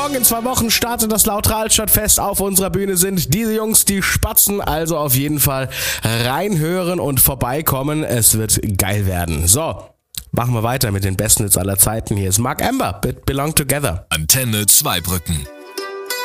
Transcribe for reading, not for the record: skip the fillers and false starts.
Morgen in 2 Wochen startet das Lautralstadtfest. Auf unserer Bühne sind diese Jungs, die Spatzen. Also auf jeden Fall reinhören und vorbeikommen. Es wird geil werden. So, machen wir weiter mit den besten Hits aller Zeiten. Hier ist Mark Amber mit Belong Together. Antenne Zweibrücken.